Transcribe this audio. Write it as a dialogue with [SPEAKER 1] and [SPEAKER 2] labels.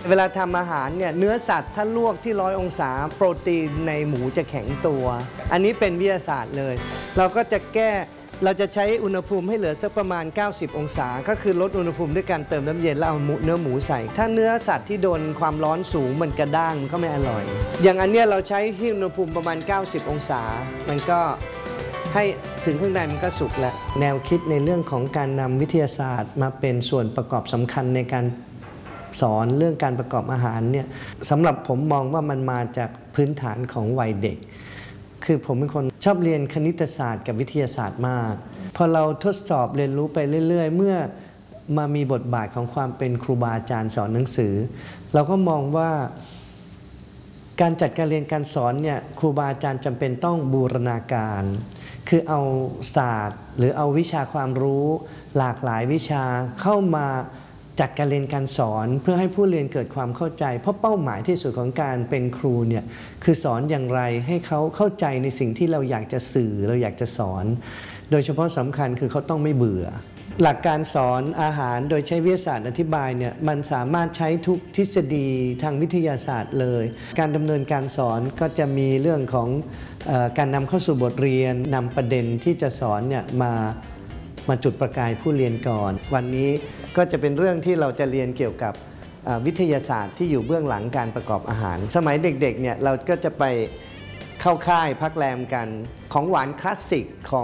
[SPEAKER 1] เวลาทำอาหารเนี่ยเนื้อสัตว์ถ้าลวกที่100 องศาโปรตีนในหมูจะแข็งตัว อันนี้เป็นวิทยาศาสตร์เลยเราก็จะเราจะใช้อุณหภูมิให้เหลือสักประมาณ90 องศาก็คือลดอุณหภูมิด้วยการเติมน้ำเย็นแล้วเอาเนื้อหมูใส่ถ้าเนื้อสัตว์ที่โดนความร้อนสูงมันกระด้างมันก็ไม่อร่อยอย่างอันเนี้ยเราใช้ที่อุณหภูมิประมาณ90 องศามันก็ให้ถึงข้างในมันก็สุกแล้วแนวคิดในเรื่องของการนำวิทยาศาสตร์มาเป็นส่วนประกอบสำคัญในการสอนเรื่องการประกอบอาหารเนี่ยสำหรับผมมองว่ามันมาจากพื้นฐานของวัยเด็กคือผมเป็นคนชอบเรียนคณิตศาสตร์กับวิทยาศาสตร์มากพอเราทดสอบเรียนรู้ไปเรื่อยๆเมื่อมามีบทบาทของความเป็นครูบาอาจารย์สอนหนังสือเราก็มองว่าการจัดการเรียนการสอนเนี่ยครูบาอาจารย์จำเป็นต้องบูรณาการคือเอาศาสตร์หรือเอาวิชาความรู้หลากหลายวิชาเข้ามาจัดการเรียนการสอนเพื่อให้ผู้เรียนเกิดความเข้าใจเพราะเป้าหมายที่สุดของการเป็นครูเนี่ยคือสอนอย่างไรให้เขาเข้าใจในสิ่งที่เราอยากจะสื่อเราอยากจะสอนโดยเฉพาะสำคัญคือเขาต้องไม่เบื่อหลักการสอนอาหารโดยใช้วิทยาศาสตร์อธิบายเนี่ยมันสามารถใช้ทุกทฤษฎีทางวิทยาศาสตร์เลยการดำเนินการสอนก็จะมีเรื่องของการนำเข้าสู่บทเรียนนำประเด็นที่จะสอนเนี่ยมาจุดประกายผู้เรียนก่อนวันนี้ก็จะเป็นเรื่องที่เราจะเรียนเกี่ยวกับวิทยาศาสตร์ที่อยู่เบื้องหลังการประกอบอาหารสมัยเด็กๆเนี่ยเราก็จะไปเข้าค่ายพักแรมกันของหวานคลาสสิกของ